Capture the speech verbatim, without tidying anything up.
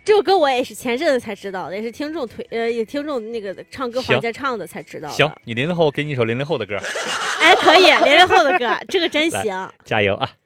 这首歌我也是前阵子才知道的，也是听众推呃，也听众那个唱歌环节唱的才知道的。 行，你零零后给你一首零零后的歌。 哎，可以，零零后的歌，这个真行。 加油啊！